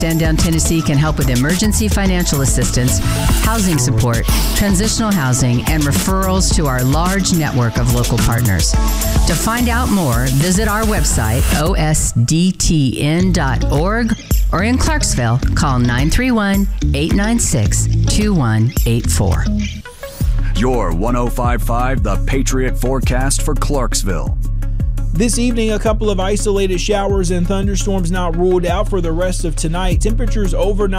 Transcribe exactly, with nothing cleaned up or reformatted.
Sandown, Tennessee can help with emergency financial assistance, housing support, transitional housing, and referrals to our large network of local partners. To find out more, visit our website, O S D T N dot org, or in Clarksville, call nine three one, eight nine six, two one eight four. Your one oh five point five The Patriot forecast for Clarksville. This evening, a couple of isolated showers and thunderstorms not ruled out for the rest of tonight. Temperatures overnight